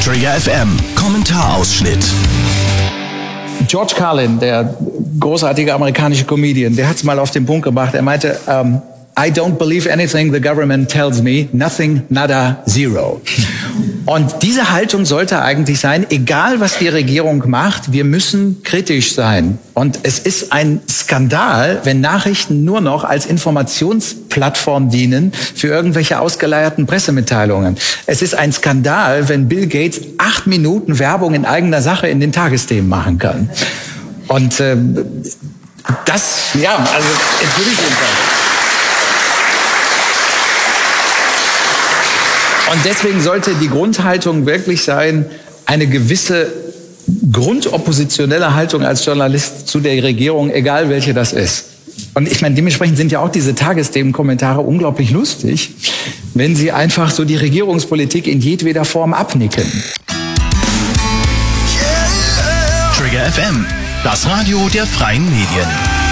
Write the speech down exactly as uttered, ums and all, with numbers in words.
Trigger F M, Kommentarausschnitt. George Carlin, der großartige amerikanische Comedian, der hat es mal auf den Punkt gebracht. Er meinte, um, I don't believe anything the government tells me, nothing, nada, zero. Und diese Haltung sollte eigentlich sein, egal was die Regierung macht, wir müssen kritisch sein. Und es ist ein Skandal, wenn Nachrichten nur noch als Informationsplattform dienen für irgendwelche ausgeleierten Pressemitteilungen. Es ist ein Skandal, wenn Bill Gates acht Minuten Werbung in eigener Sache in den Tagesthemen machen kann. Und äh, das, ja, also natürlich jedenfalls. Und deswegen sollte die Grundhaltung wirklich sein, eine gewisse grundoppositionelle Haltung als Journalist zu der Regierung, egal welche das ist. Und ich meine, dementsprechend sind ja auch diese Tagesthemenkommentare unglaublich lustig, wenn sie einfach so die Regierungspolitik in jedweder Form abnicken. Trigger F M, das Radio der freien Medien.